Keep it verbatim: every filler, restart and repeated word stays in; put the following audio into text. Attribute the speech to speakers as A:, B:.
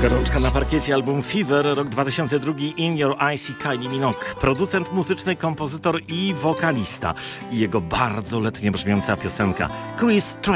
A: Gorączka na parkiecie, album Fever, rok dwa tysiące drugi, In Your Eyes i Kylie Minogue. Producent muzyczny, kompozytor i wokalista. I jego bardzo letnio brzmiąca piosenka Chris Strait.